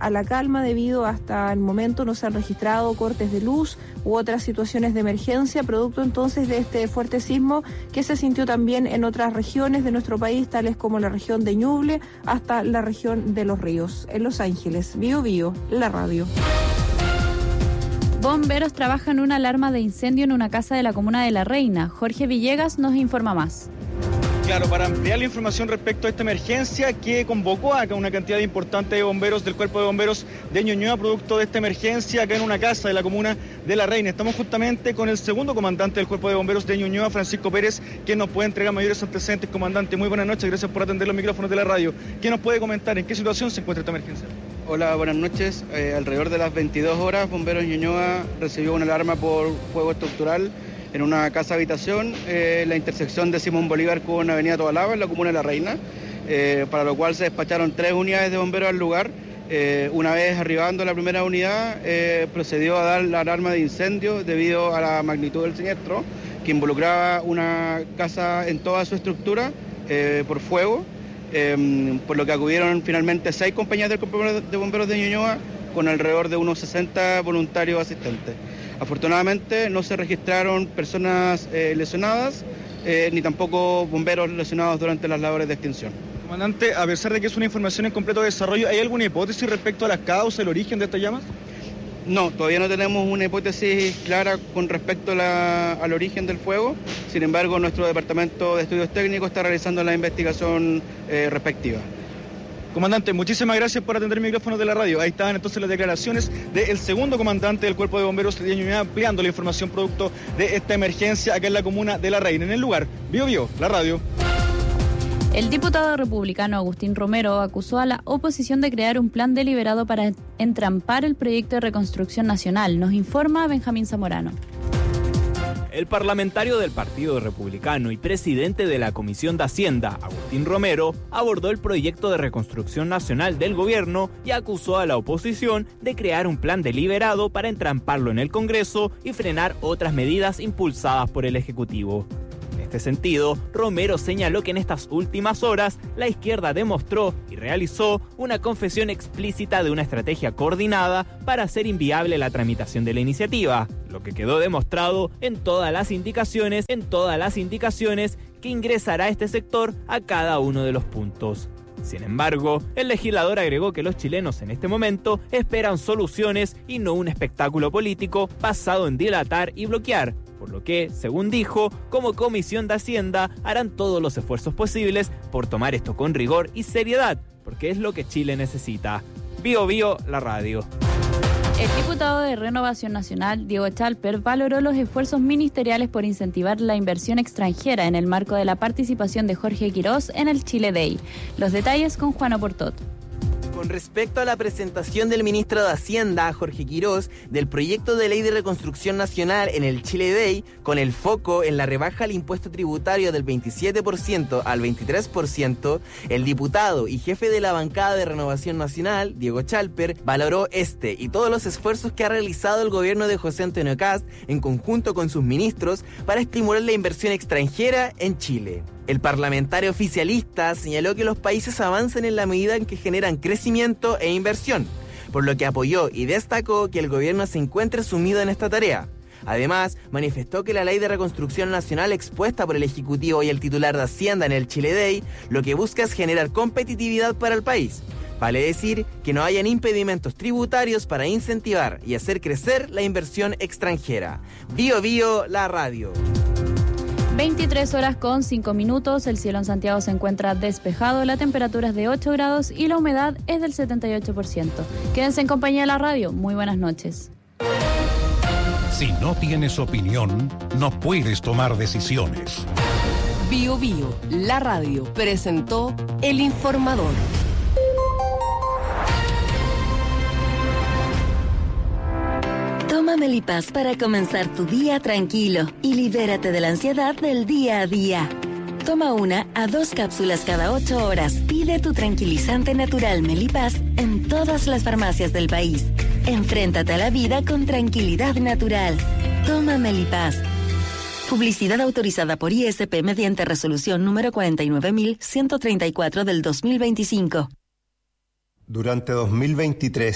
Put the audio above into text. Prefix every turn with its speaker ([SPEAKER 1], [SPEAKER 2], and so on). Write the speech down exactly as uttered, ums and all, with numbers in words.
[SPEAKER 1] a la calma debido hasta el momento no se han registrado cortes de luz u otras situaciones de emergencia, producto entonces de este fuerte sismo que se sintió también en otras regiones de nuestro país, tales como la región de Ñuble hasta la región de Los Ríos. En Los Ángeles, Bio Bio, la radio.
[SPEAKER 2] Bomberos trabajan una alarma de incendio en una casa de la comuna de La Reina. Jorge Villegas nos informa más.
[SPEAKER 3] Claro, para ampliar la información respecto a esta emergencia que convocó acá una cantidad importante de bomberos del Cuerpo de Bomberos de Ñuñoa, producto de esta emergencia acá en una casa de la comuna de La Reina. Estamos justamente con el segundo comandante del Cuerpo de Bomberos de Ñuñoa, Francisco Pérez, que nos puede entregar mayores antecedentes. Comandante, muy buenas noches, gracias por atender los micrófonos de la radio. ¿Qué nos puede comentar? ¿En qué situación se encuentra esta emergencia?
[SPEAKER 4] Hola, buenas noches. Eh, alrededor de las veintidós horas, Bomberos Ñuñoa recibió una alarma por fuego estructural en una casa habitación, eh, la intersección de Simón Bolívar con Avenida Tobalaba, en la comuna de La Reina, eh, para lo cual se despacharon tres unidades de bomberos al lugar. Eh, una vez arribando la primera unidad, eh, procedió a dar la alarma de incendio debido a la magnitud del siniestro, que involucraba una casa en toda su estructura eh, por fuego, eh, por lo que acudieron finalmente seis compañías del Cuerpo de Bomberos de Ñuñoa con alrededor de unos sesenta voluntarios asistentes. Afortunadamente no se registraron personas eh, lesionadas, eh, ni tampoco bomberos lesionados durante las labores de extinción.
[SPEAKER 3] Comandante, a pesar de que es una información en completo desarrollo, ¿hay alguna hipótesis respecto a las causas, el origen de estas llamas?
[SPEAKER 4] No, todavía no tenemos una hipótesis clara con respecto a la, al origen del fuego. Sin embargo, nuestro departamento de estudios técnicos está realizando la investigación eh, respectiva.
[SPEAKER 3] Comandante, muchísimas gracias por atender el micrófono de la radio. Ahí estaban entonces las declaraciones del segundo comandante del Cuerpo de Bomberos de Ñuñoa, ampliando la información producto de esta emergencia acá en la comuna de La Reina. En el lugar, Bio Bio, la radio.
[SPEAKER 2] El diputado republicano Agustín Romero acusó a la oposición de crear un plan deliberado para entrampar el proyecto de reconstrucción nacional. Nos informa Benjamín Zamorano.
[SPEAKER 5] El parlamentario del Partido Republicano y presidente de la Comisión de Hacienda, Agustín Romero, abordó el proyecto de reconstrucción nacional del gobierno y acusó a la oposición de crear un plan deliberado para entramparlo en el Congreso y frenar otras medidas impulsadas por el Ejecutivo. En este sentido, Romero señaló que en estas últimas horas la izquierda demostró y realizó una confesión explícita de una estrategia coordinada para hacer inviable la tramitación de la iniciativa, lo que quedó demostrado en todas las indicaciones, en todas las indicaciones que ingresará este sector a cada uno de los puntos. Sin embargo, el legislador agregó que los chilenos en este momento esperan soluciones y no un espectáculo político basado en dilatar y bloquear, por lo que, según dijo, como Comisión de Hacienda harán todos los esfuerzos posibles por tomar esto con rigor y seriedad, porque es lo que Chile necesita. Bio Bio, la radio.
[SPEAKER 2] El diputado de Renovación Nacional, Diego Chalper, valoró los esfuerzos ministeriales por incentivar la inversión extranjera en el marco de la participación de Jorge Quirós en el Chile Day. Los detalles con Juan Oportot.
[SPEAKER 6] Con respecto a la presentación del ministro de Hacienda, Jorge Quirós, del proyecto de ley de reconstrucción nacional en el Chile Day, con el foco en la rebaja al impuesto tributario del veintisiete por ciento al veintitrés por ciento, el diputado y jefe de la bancada de Renovación Nacional, Diego Chalper, valoró este y todos los esfuerzos que ha realizado el gobierno de José Antonio Kast en conjunto con sus ministros para estimular la inversión extranjera en Chile. El parlamentario oficialista señaló que los países avanzan en la medida en que generan crecimiento e inversión, por lo que apoyó y destacó que el gobierno se encuentre sumido en esta tarea. Además, manifestó que la ley de reconstrucción nacional expuesta por el Ejecutivo y el titular de Hacienda en el Chile Day, lo que busca es generar competitividad para el país. Vale decir que no hayan impedimentos tributarios para incentivar y hacer crecer la inversión extranjera. Bio Bio, la radio.
[SPEAKER 2] veintitrés horas con cinco minutos, el cielo en Santiago se encuentra despejado, la temperatura es de ocho grados y la humedad es del setenta y ocho por ciento. Quédense en compañía de la radio, muy buenas noches.
[SPEAKER 7] Si no tienes opinión, no puedes tomar decisiones.
[SPEAKER 8] Bio Bio, la radio, presentó El Informador.
[SPEAKER 9] Toma Melipaz para comenzar tu día tranquilo y libérate de la ansiedad del día a día. Toma una a dos cápsulas cada ocho horas. Pide tu tranquilizante natural Melipaz en todas las farmacias del país. Enfréntate a la vida con tranquilidad natural. Toma Melipaz. Publicidad autorizada por I S P mediante resolución número cuarenta y nueve mil ciento treinta y cuatro del dos mil veinticinco.
[SPEAKER 10] Durante dos mil veintitrés,